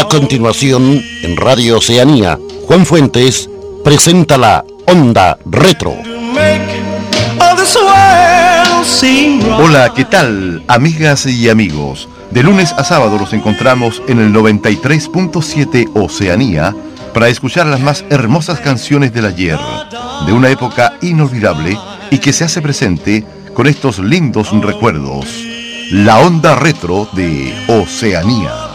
continuación, en Radio Oceanía, Juan Fuentes presenta la Onda Retro. Hola, ¿qué tal, amigas y amigos? De lunes a sábado nos encontramos en el 93.7 Oceanía para escuchar las más hermosas canciones del ayer, de una época inolvidable y que se hace presente con estos lindos recuerdos. La Onda Retro de Oceanía.